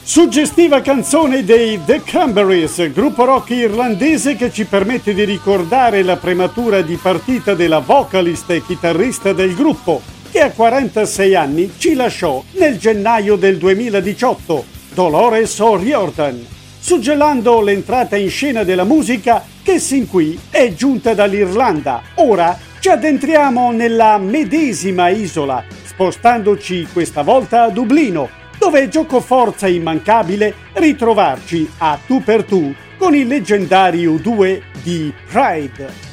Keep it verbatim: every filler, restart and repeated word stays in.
Suggestiva canzone dei The Cranberries, gruppo rock irlandese che ci permette di ricordare la prematura dipartita della vocalista e chitarrista del gruppo, che a quarantasei anni ci lasciò nel gennaio del duemiladiciotto, Dolores O'Riordan, suggellando l'entrata in scena della musica che sin qui è giunta dall'Irlanda. Ora ci addentriamo nella medesima isola, spostandoci questa volta a Dublino, dove è giocoforza immancabile ritrovarci a tu per tu con i leggendari U due di Pride.